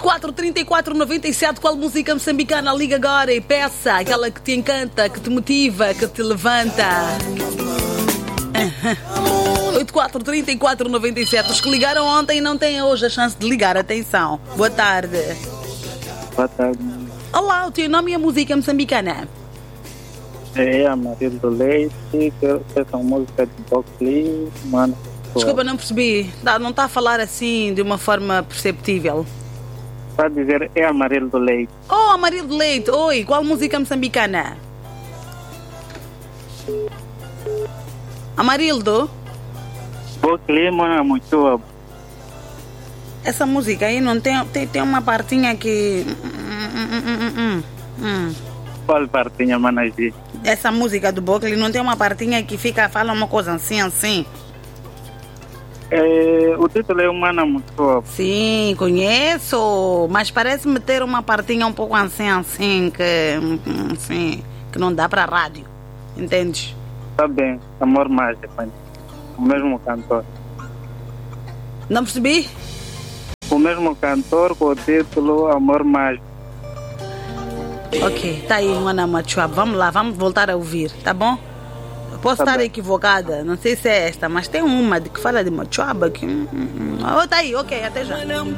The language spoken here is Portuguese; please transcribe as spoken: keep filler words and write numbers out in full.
quatro, trinta e quatro, noventa e sete. Qual música moçambicana? Liga agora e peça. Aquela que te encanta, que te motiva, que te levanta. oito quatro, trinta e quatro, noventa e sete. Os que ligaram ontem não têm hoje a chance de ligar. Atenção. Boa tarde. Boa tarde. Olá, o teu nome e a música moçambicana? É Amarildo Leite, que essa música de Bob Lee, mano. Desculpa, não percebi. Não está a falar assim de uma forma perceptível. Está a dizer é Amarildo Leite. Oh, Amarildo Leite. Oi, qual música moçambicana? Amarildo? Bob Lee, mano, muito. Essa música aí não tem, tem, tem uma partinha que... Hum. Qual partinha, Manaji? Essa música do Bocli não tem uma partinha que fica, fala uma coisa assim, assim? É, o título é Humana Muito. Sim, conheço, mas parece-me ter uma partinha um pouco assim, assim, que, assim, que não dá para rádio, entendes? Tá bem, Amor Mágico, o mesmo cantor. Não percebi? O mesmo cantor com o título Amor Mágico. Ok, tá aí, Mwana Machuab. Vamos lá, vamos voltar a ouvir, tá bom? Posso tá estar bem. equivocada, não sei se é esta, mas tem uma de que fala de Machuaba que... Oh, tá aí, ok, até já.